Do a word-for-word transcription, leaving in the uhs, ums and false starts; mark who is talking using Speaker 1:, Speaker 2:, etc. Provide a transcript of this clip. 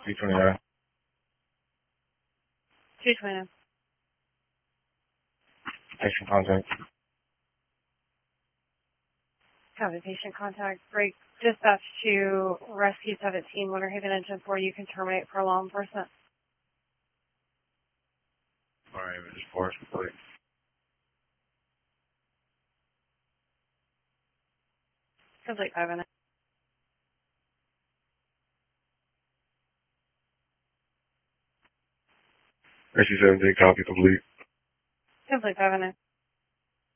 Speaker 1: two twenty-nine.
Speaker 2: two twenty-nine.
Speaker 1: Patient contact.
Speaker 2: Copy, patient contact. Break dispatch to Rescue seventeen, Winter Haven Engine four. You can terminate for law enforcement.
Speaker 1: Alright, we just force complete.
Speaker 2: Complete five minutes.
Speaker 1: Rescue seventeen, copy complete.
Speaker 2: Complete five minutes.